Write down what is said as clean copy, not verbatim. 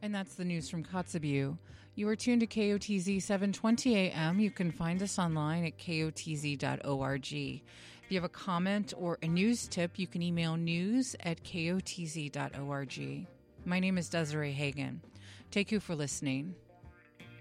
And that's the news from Kotzebue. You are tuned to KOTZ 720 AM. You can find us online at kotz.org. If you have a comment or a news tip, you can email news@kotz.org. My name is Desiree Hagen. Thank you for listening.